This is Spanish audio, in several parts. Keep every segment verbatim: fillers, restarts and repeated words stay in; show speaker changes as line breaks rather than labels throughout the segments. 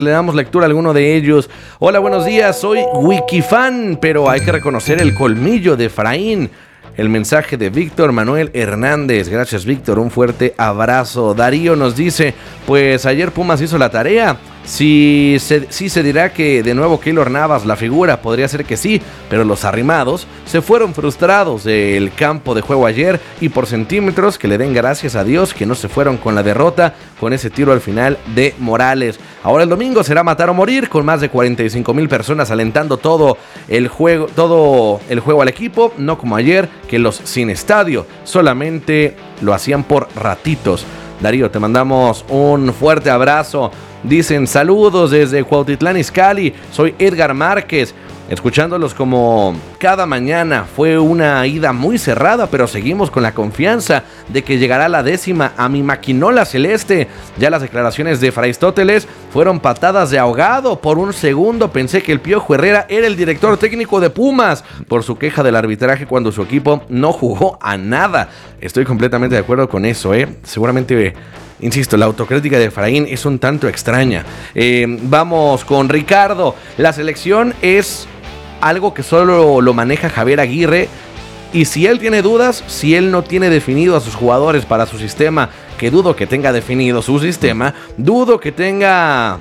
Le damos lectura a alguno de ellos. Hola, buenos días, soy Wikifan, pero hay que reconocer el colmillo de Efraín. El mensaje de Víctor Manuel Hernández. Gracias, Víctor, un fuerte abrazo. Darío nos dice, pues ayer Pumas hizo la tarea. Si se, sí se dirá que de nuevo Keylor Navas la figura, podría ser que sí, pero los arrimados se fueron frustrados del campo de juego ayer y por centímetros que le den gracias a Dios que no se fueron con la derrota con ese tiro al final de Morales. Ahora el domingo será matar o morir con más de cuarenta y cinco mil personas alentando todo el juego, todo el juego al equipo, no como ayer que los sin estadio solamente lo hacían por ratitos. Darío, te mandamos un fuerte abrazo. Dicen saludos desde Cuautitlán Izcalli, soy Edgar Márquez, escuchándolos como cada mañana. Fue una ida muy cerrada, pero seguimos con la confianza de que llegará la décima a mi maquinola celeste. Ya las declaraciones de Fraistóteles fueron patadas de ahogado. Por un segundo pensé que el Piojo Herrera era el director técnico de Pumas por su queja del arbitraje cuando su equipo no jugó a nada. Estoy completamente de acuerdo con eso, ¿eh? Seguramente... Insisto, la autocrítica de Efraín es un tanto extraña. Eh, vamos con Ricardo. La selección es algo que solo lo maneja Javier Aguirre. Y si él tiene dudas, si él no tiene definido a sus jugadores para su sistema, que dudo que tenga definido su sistema, dudo que tenga...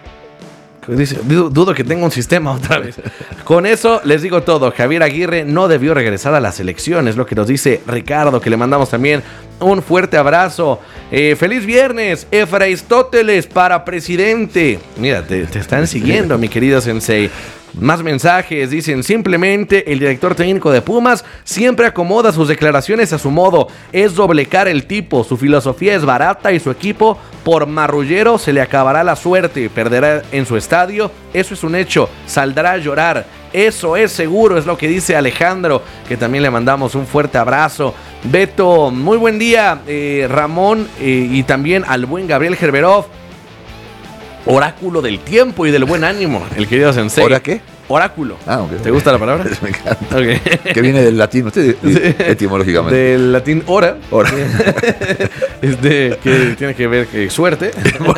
Dice, dudo que tenga un sistema otra vez. Con eso les digo todo. Javier Aguirre no debió regresar a la selección. Es lo que nos dice Ricardo, que le mandamos también un fuerte abrazo. Eh, feliz viernes, Efraistóteles para presidente. Mira, te, te están siguiendo, mi querido sensei. Más mensajes, dicen, simplemente el director técnico de Pumas siempre acomoda sus declaraciones a su modo, es doble cara el tipo, su filosofía es barata y su equipo por marrullero se le acabará la suerte, perderá en su estadio, eso es un hecho, saldrá a llorar, eso es seguro, es lo que dice Alejandro, que también le mandamos un fuerte abrazo. Beto, muy buen día, eh, Ramón eh, y también al buen Gabriel Gerberov. Oráculo del tiempo y del buen ánimo, el querido sensei.
¿Hora qué?
Oráculo.
Ah, okay.
¿Te gusta la palabra?
Me encanta.
Okay.
Que viene del latín, usted sí, etimológicamente.
Del latín hora.
Hora.
Este, que tiene que ver que suerte.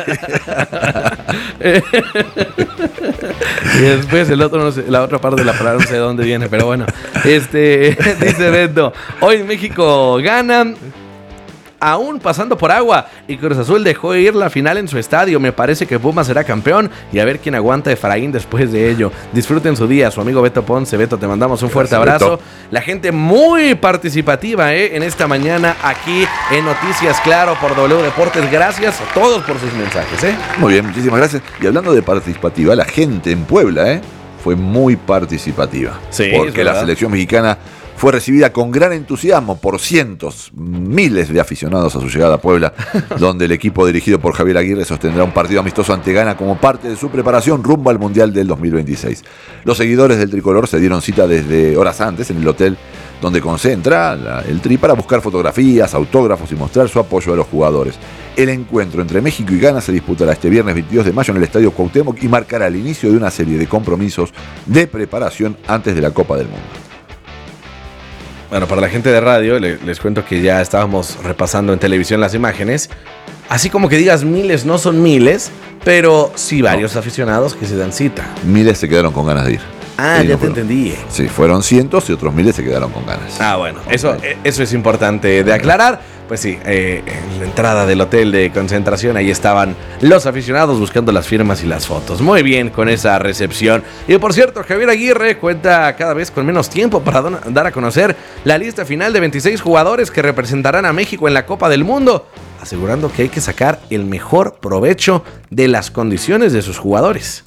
Y después el otro, no sé, la otra parte de la palabra no sé de dónde viene, pero bueno. Este, dice Beto, hoy México gana. Aún pasando por agua, y Cruz Azul dejó ir la final en su estadio. Me parece que Pumas será campeón y a ver quién aguanta a Efraín después de ello. Disfruten su día, su amigo Beto Ponce. Beto, te mandamos un fuerte Gracias, abrazo. Beto. La gente muy participativa ¿eh? en esta mañana aquí en Noticias Claro por W Deportes. Gracias a todos por sus mensajes. ¿eh?
Muy bien, muchísimas gracias. Y hablando de participativa, la gente en Puebla ¿eh? fue muy participativa.
Sí,
porque la selección mexicana fue recibida con gran entusiasmo por cientos, miles de aficionados a su llegada a Puebla, donde el equipo dirigido por Javier Aguirre sostendrá un partido amistoso ante Ghana como parte de su preparación rumbo al Mundial del dos mil veintiséis. Los seguidores del tricolor se dieron cita desde horas antes en el hotel donde concentra la, el Tri para buscar fotografías, autógrafos y mostrar su apoyo a los jugadores. El encuentro entre México y Ghana se disputará este viernes veintidós de mayo en el Estadio Cuauhtémoc y marcará el inicio de una serie de compromisos de preparación antes de la Copa del Mundo.
Bueno, para la gente de radio, les, les cuento que ya estábamos repasando en televisión las imágenes. Así como que digas miles, no son miles, pero sí varios no. aficionados que se dan cita.
Miles se quedaron con ganas de ir.
Ah,
sí,
ya
no
te
fueron.
entendí.
Sí, fueron cientos y otros miles se quedaron con ganas.
Ah, bueno, eso, eso es importante de aclarar. Pues sí, eh, en la entrada del hotel de concentración ahí estaban los aficionados buscando las firmas y las fotos. Muy bien con esa recepción. Y por cierto, Javier Aguirre cuenta cada vez con menos tiempo para don- dar a conocer la lista final de veintiséis jugadores que representarán a México en la Copa del Mundo, asegurando que hay que sacar el mejor provecho de las condiciones de sus jugadores.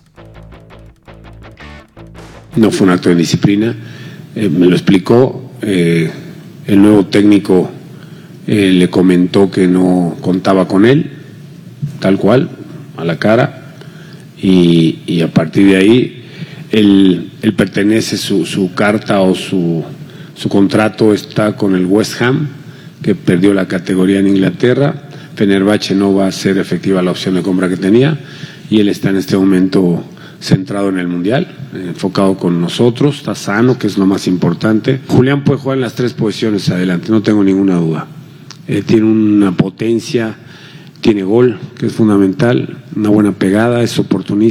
No fue un acto de disciplina, eh, me lo explicó, eh, el nuevo técnico eh, le comentó que no contaba con él, tal cual, a la cara, y, y a partir de ahí, él, él pertenece, su, su carta o su, su contrato está con el West Ham, que perdió la categoría en Inglaterra. Fenerbahce no va a ser efectiva la opción de compra que tenía, y él está en este momento centrado en el Mundial, enfocado con nosotros, está sano, que es lo más importante. Julián puede jugar en las tres posiciones adelante, no tengo ninguna duda. Eh, tiene una potencia tiene gol, que es fundamental, una buena pegada, es oportunista.